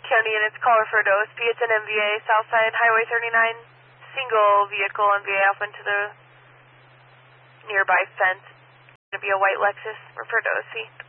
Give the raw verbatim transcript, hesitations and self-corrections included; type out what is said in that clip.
County units call refer to O S P. It's an M V A, Southside Highway thirty-nine. Single vehicle M V A off into the nearby fence. It's going to be a white Lexus. Refer to O S P.